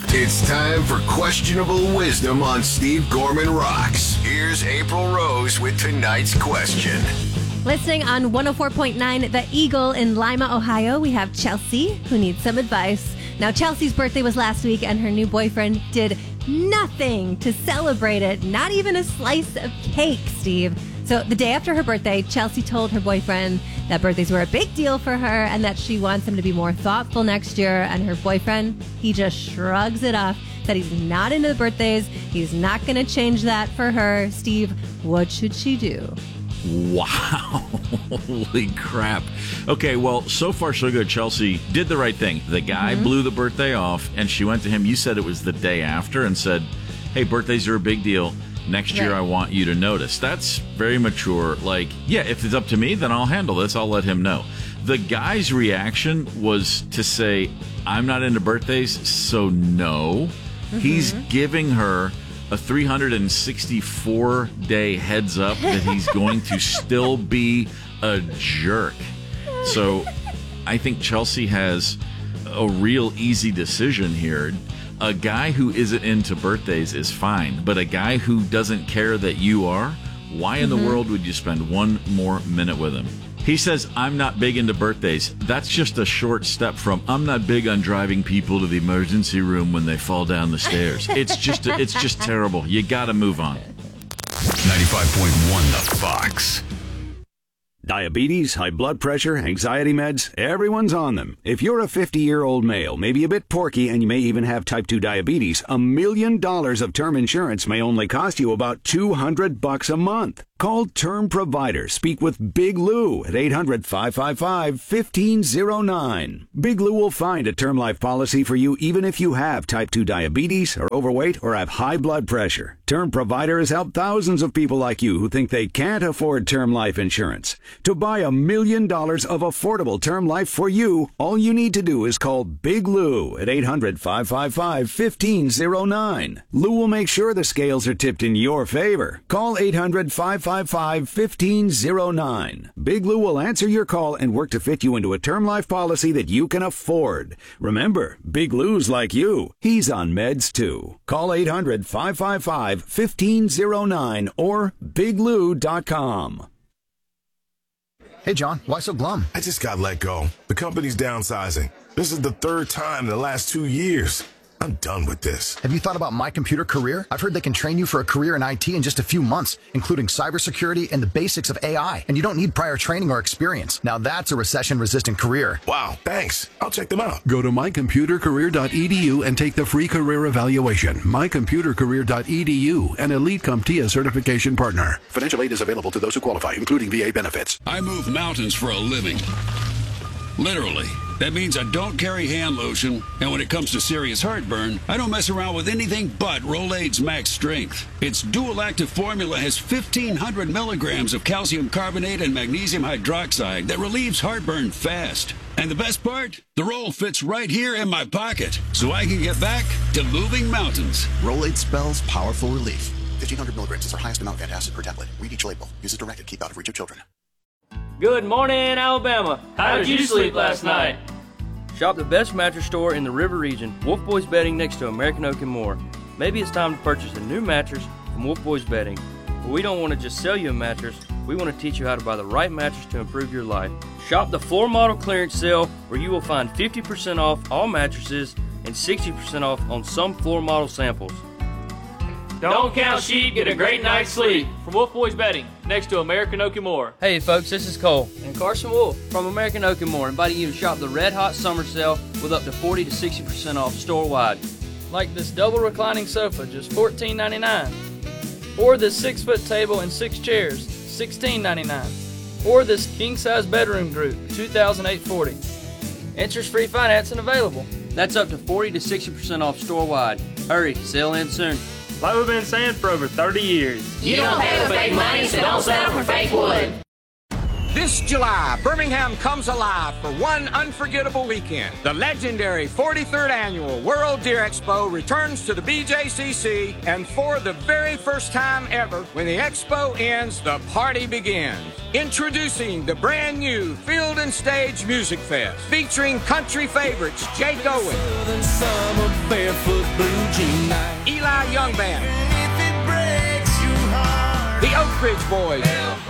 It's time for Questionable Wisdom on Steve Gorman Rocks. Here's April Rose with tonight's question. Listening on 104.9 The Eagle in Lima, Ohio, we have Chelsea, who needs some advice. Now, Chelsea's birthday was last week, and her new boyfriend did nothing to celebrate it, not even a slice of cake, Steve. So the day after her birthday, Chelsea told her boyfriend that birthdays were a big deal for her and that she wants him to be more thoughtful next year. And her boyfriend, he just shrugs it off, that he's not into the birthdays. He's not going to change that for her. Steve, what should she do? Wow. Holy crap. Okay, well, so far so good. Chelsea did the right thing. The guy blew the birthday off, and she went to him. You said it was the day after and said, hey, birthdays are a big deal. Next year, I want you to notice. That's very mature. Like, yeah, if it's up to me, then I'll handle this. I'll let him know. The guy's reaction was to say, I'm not into birthdays, so no. He's giving her a 364-day heads up that he's going to still be a jerk. So I think Chelsea has a real easy decision here. A guy who isn't into birthdays is fine, but a guy who doesn't care that you are, why in the world would you spend one more minute with him? He says, I'm not big into birthdays. That's just a short step from, I'm not big on driving people to the emergency room when they fall down the stairs. It's just terrible. You got to move on. 95.1 The Fox. Diabetes, high blood pressure, anxiety meds, everyone's on them. If you're a 50-year-old male, maybe a bit porky, and you may even have type 2 diabetes, $1 million of term insurance may only cost you about $200 a month. Call Term Provider. Speak with Big Lou at 800-555-1509. Big Lou will find a term life policy for you even if you have type 2 diabetes, are overweight, or have high blood pressure. Term Provider has helped thousands of people like you who think they can't afford term life insurance. To buy $1 million of affordable term life for you, all you need to do is call Big Lou at 800-555-1509. Lou will make sure the scales are tipped in your favor. Call 800-555-1509. Big Lou will answer your call and work to fit you into a term life policy that you can afford. Remember, Big Lou's like you. He's on meds too. Call 800-555-1509 or biglou.com. Hey, John, why so glum? I just got let go. The company's downsizing. This is the third time in the last 2 years. I'm done with this. Have you thought about My Computer Career? I've heard they can train you for a career in IT in just a few months, including cybersecurity and the basics of AI. And you don't need prior training or experience. Now that's a recession-resistant career. Wow, thanks. I'll check them out. Go to mycomputercareer.edu and take the free career evaluation. mycomputercareer.edu, an Elite CompTIA certification partner. Financial aid is available to those who qualify, including VA benefits. I move mountains for a living. Literally. That means I don't carry hand lotion, and when it comes to serious heartburn, I don't mess around with anything but Rolaids Max Strength. Its dual active formula has 1,500 milligrams of calcium carbonate and magnesium hydroxide that relieves heartburn fast. And the best part? The roll fits right here in my pocket, so I can get back to moving mountains. Rolaids spells powerful relief. 1,500 milligrams is our highest amount of antacid per tablet. Read each label. Use as directed. Keep out of reach of children. Good morning, Alabama. How did you sleep last night? Shop the best mattress store in the River region, Wolf Boys Bedding next to American Oak and More. Maybe it's time to purchase a new mattress from Wolf Boys Bedding. But we don't want to just sell you a mattress, we want to teach you how to buy the right mattress to improve your life. Shop the floor model clearance sale where you will find 50% off all mattresses and 60% off on some floor model samples. Don't count sheep, get a great night's sleep. From Wolf Boys Bedding, next to American Oak and More. Hey folks, this is Cole and Carson Wolf from American Oak and More, inviting you to shop the Red Hot Summer Sale with up to 40 to 60% off store-wide. Like this double reclining sofa, just $14.99. Or this 6-foot table and 6 chairs, $16.99. Or this king-size bedroom group, $2,840. Interest-free financing available. That's up to 40 to 60% off store-wide. Hurry, sale ends soon. Like we've been saying for over 30 years. You don't pay with fake money, so don't settle for fake wood. This July, Birmingham comes alive for one unforgettable weekend. The legendary 43rd Annual World Deer Expo returns to the BJCC, and for the very first time ever, when the expo ends, the party begins. Introducing the brand new Field and Stage Music Fest, featuring country favorites Jake Owen, blue jean night. Eli Young Band. The Oak Ridge Boys.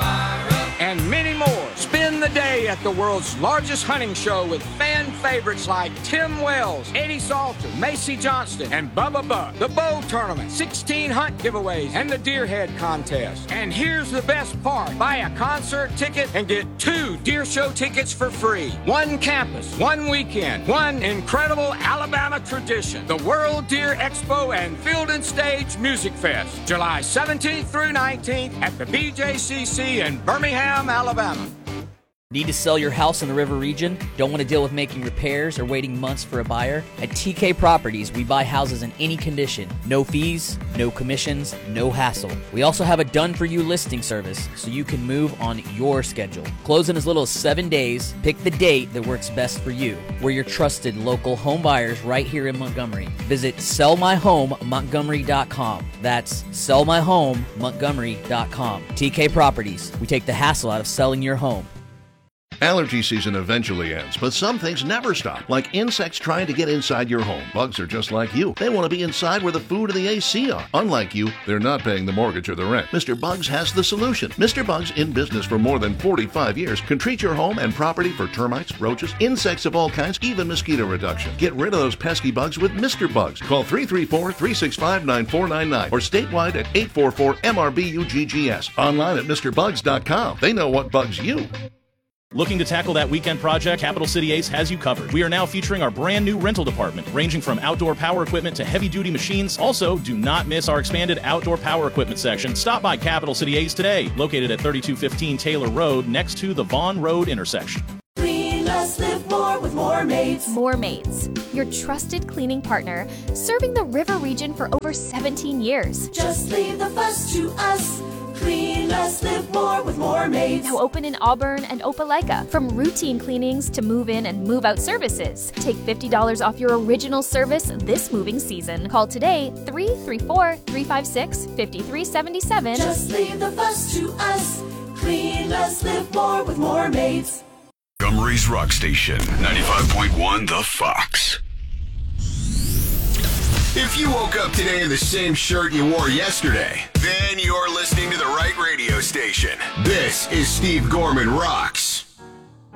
And many more. Spend the day at the world's largest hunting show with fan favorites like Tim Wells, Eddie Salter, Macy Johnston, and Bubba Buck. The Bow Tournament, 16 hunt giveaways, and the Deer Head Contest. And here's the best part. Buy a concert ticket and get 2 Deer Show tickets for free. 1 campus, 1 weekend, 1 incredible Alabama tradition. The World Deer Expo and Field and Stage Music Fest. July 17th through 19th at the BJCC in Birmingham, Alabama. Need to sell your house in the River region? Don't want to deal with making repairs or waiting months for a buyer? At TK Properties, we buy houses in any condition. No fees, no commissions, no hassle. We also have a done-for-you listing service, so you can move on your schedule. Close in as little as 7 days. Pick the date that works best for you. We're your trusted local home buyers right here in Montgomery. Visit sellmyhomemontgomery.com. That's sellmyhomemontgomery.com. TK Properties. We take the hassle out of selling your home. Allergy season eventually ends, but some things never stop, like insects trying to get inside your home. Bugs are just like you. They want to be inside where the food and the AC are. Unlike you, they're not paying the mortgage or the rent. Mr. Bugs has the solution. Mr. Bugs, in business for more than 45 years, can treat your home and property for termites, roaches, insects of all kinds, even mosquito reduction. Get rid of those pesky bugs with Mr. Bugs. Call 334-365-9499 or statewide at 844-MRBUGGS. Online at MrBugs.com. They know what bugs you. Looking to tackle that weekend project? Capital City Ace has you covered. We are now featuring our brand new rental department, ranging from outdoor power equipment to heavy-duty machines. Also, do not miss our expanded outdoor power equipment section. Stop by Capital City Ace today, located at 3215 Taylor Road, next to the Vaughn Road intersection. Clean less, live more with More Mates. More Mates, your trusted cleaning partner, serving the River region for over 17 years. Just leave the fuss to us. Clean less, live more with More Mates. Now open in Auburn and Opelika. From routine cleanings to move-in and move-out services. Take $50 off your original service this moving season. Call today, 334-356-5377. Just leave the fuss to us. Clean less, live more with More Mates. Montgomery's Rock Station, 95.1 The Fox. If you woke up today in the same shirt you wore yesterday, then you're listening to the right radio station. This is Steve Gorman Rocks.